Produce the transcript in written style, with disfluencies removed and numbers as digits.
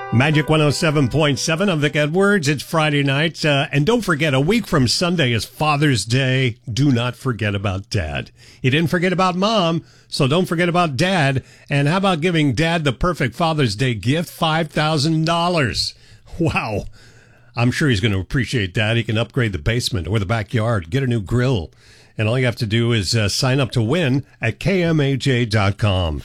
Magic 107.7. I'm Vic Edwards. It's Friday night. And don't forget, a week from Sunday is Father's Day. Do not forget about Dad. You didn't forget about Mom, so don't forget about Dad. And how about giving Dad the perfect Father's Day gift? $5,000. Wow. I'm sure he's going to appreciate that. He can upgrade the basement or the backyard, get a new grill. And all you have to do is sign up to win at kmaj.com.